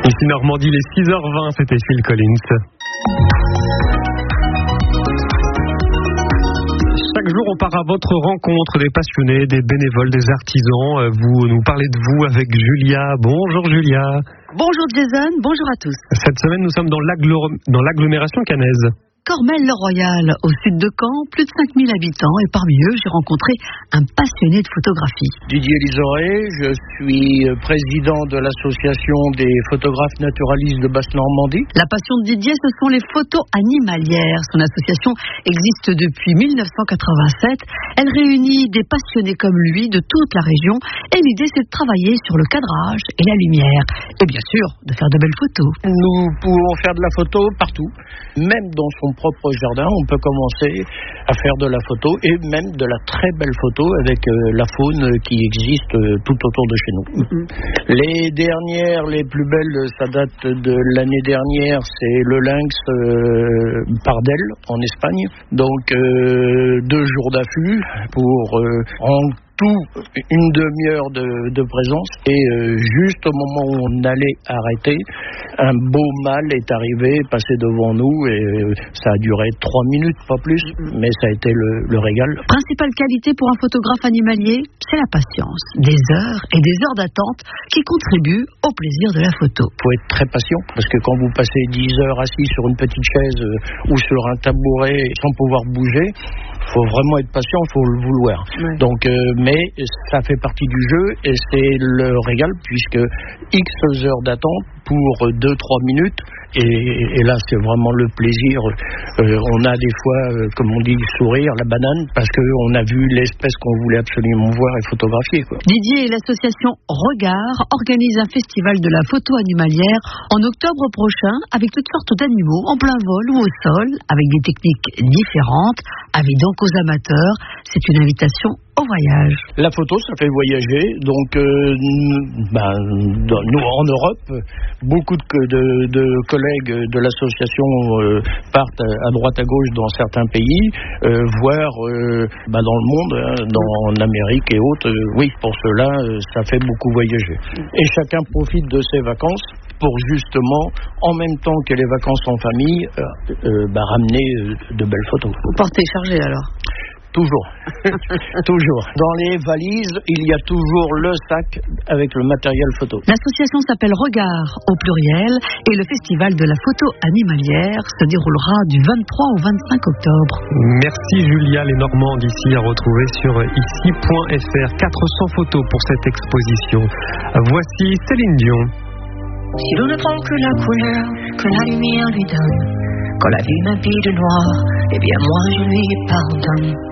Ici Normandie, les 6h20, c'était Phil Collins. Chaque jour, on part à votre rencontre des passionnés, des bénévoles, des artisans. Vous nous parlez de vous avec Julia. Bonjour Julia. Bonjour Jason, bonjour à tous. Cette semaine, nous sommes dans l'agglomération caennaise. Cormelles-le-Royal, au sud de Caen, plus de 5000 habitants, et parmi eux, j'ai rencontré un passionné de photographie. Didier Lizoret, je suis président de l'association des photographes naturalistes de Basse-Normandie. La passion de Didier, ce sont les photos animalières. Son association existe depuis 1987. Elle réunit des passionnés comme lui de toute la région, et l'idée, c'est de travailler sur le cadrage et la lumière, et bien sûr, de faire de belles photos. Nous pouvons faire de la photo partout, même dans son propre jardin, on peut commencer à faire de la photo et même de la très belle photo avec la faune qui existe tout autour de chez nous. Les dernières, les plus belles, ça date de l'année dernière, c'est le lynx Pardel en Espagne. Donc 2 jours d'affût pour rendre une demi-heure de présence et juste au moment où on allait arrêter, un beau mâle est arrivé, passé devant nous et ça a duré 3 minutes, pas plus, mais ça a été le régal. Principale qualité pour un photographe animalier, c'est la patience. Des heures et des heures d'attente qui contribuent au plaisir de la photo. Il faut être très patient parce que quand vous passez 10 heures assis sur une petite chaise ou sur un tabouret sans pouvoir bouger, il faut vraiment être patient, il faut le vouloir. Ouais. Donc, mais ça fait partie du jeu et c'est le régal puisque X heures d'attente pour 2-3 minutes et là c'est vraiment le plaisir. On a des fois, comme on dit, sourire, la banane, parce qu'on a vu l'espèce qu'on voulait absolument voir et photographier, quoi. Didier et l'association Regard organisent un festival de la photo animalière en octobre prochain avec toutes sortes d'animaux en plein vol ou au sol, avec des techniques différentes. Avis donc aux amateurs, c'est une invitation au voyage. La photo, ça fait voyager. Donc, nous, en Europe, beaucoup de collègues de l'association partent à droite à gauche dans certains pays, voire dans le monde, en Amérique et autres. Oui, pour cela, ça fait beaucoup voyager. Et chacun profite de ses vacances pour justement, en même temps que les vacances en famille, ramener de belles photos. Vous portez chargé alors ? Toujours. Toujours. Dans les valises, il y a toujours le sac avec le matériel photo. L'association s'appelle Regard au pluriel et le festival de la photo animalière se déroulera du 23 au 25 octobre. Merci Julia, les Normands d'ici à retrouver sur ici.fr. 400 photos pour cette exposition. Voici Céline Dion. Si l'on ne prend que la couleur que la lumière lui donne, quand la vie m'habille de noir, eh bien moi je lui pardonne.